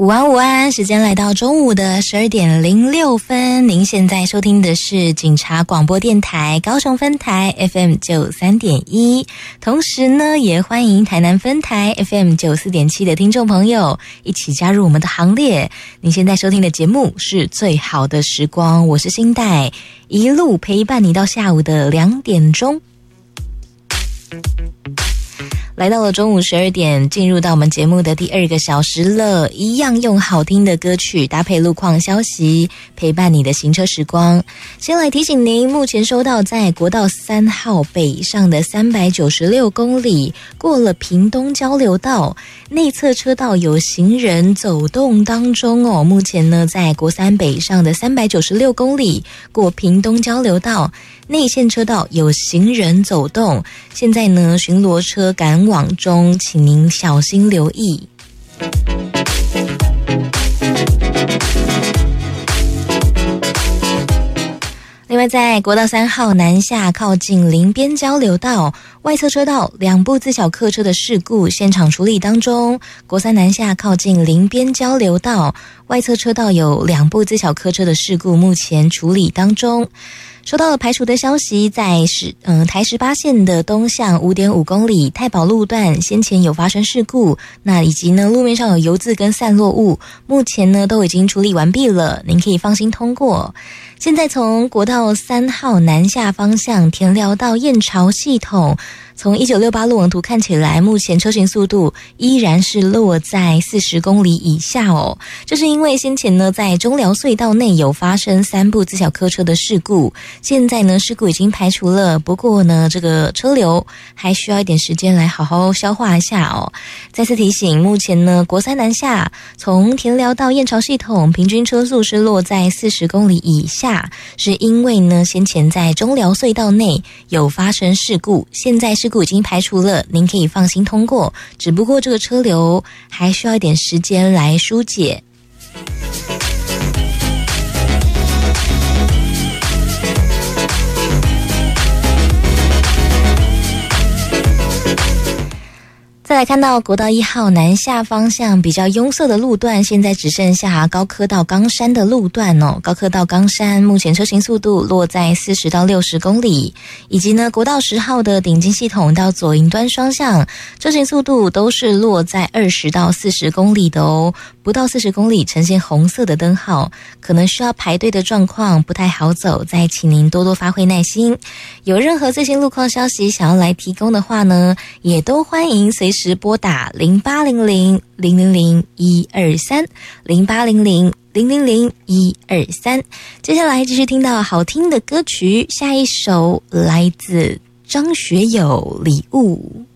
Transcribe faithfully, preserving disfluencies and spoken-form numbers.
午安午安，时间来到中午的十二点零六分，您现在收听的是警察广播电台高雄分台 F M 九三点一，同时呢也欢迎台南分台 F M 九四点七的听众朋友一起加入我们的行列。您现在收听的节目是最好的时光，我是新代，一路陪伴你到下午的两点钟。来到了中午十二点，进入到我们节目的第二个小时了，一样用好听的歌曲搭配路况消息，陪伴你的行车时光。先来提醒您，目前收到在国道三号北上的三百九十六公里，过了屏东交流道，内侧车道有行人走动当中哦。目前呢，在国三北上的三百九十六公里，过屏东交流道，内线车道有行人走动，现在呢巡逻车赶往中，请您小心留意。另外在国道三号南下靠近林边交流道，外侧车道两部自小客车的事故现场处理当中。国三南下靠近林边交流道，外侧车道有两部自小客车的事故目前处理当中。收到了排除的消息，在十嗯台十八线的东向 五点五公里太保路段先前有发生事故，那以及呢路面上有油渍跟散落物，目前呢都已经处理完毕了，您可以放心通过。现在从国道三号南下方向田寮到燕巢系统，从一九六八路网图看起来，目前车行速度依然是落在四十公里以下哦。这是因为先前呢在中寮隧道内有发生三部自小客车的事故，现在呢事故已经排除了，不过呢这个车流还需要一点时间来好好消化一下哦。再次提醒，目前呢国三南下从田寮到燕巢系统平均车速是落在四十公里以下，是因为呢先前在中寮隧道内有发生事故，现在事故已经排除了，您可以放心通过，只不过这个车流还需要一点时间来疏解。再来看到国道一号南下方向比较拥塞的路段，现在只剩下高科到冈山的路段哦。高科到冈山目前车行速度落在四十到六十公里，以及呢国道十号的顶金系统到左营端双向，车行速度都是落在二十到四十公里的哦。不到四十公里呈现红色的灯号，可能需要排队的状况不太好走，再请您多多发挥耐心。有任何最新路况消息想要来提供的话呢，也都欢迎随时拨打零八零零零零零一二三 零八零零零零零一二三。接下来继续听到好听的歌曲，下一首来自张学友《礼物》。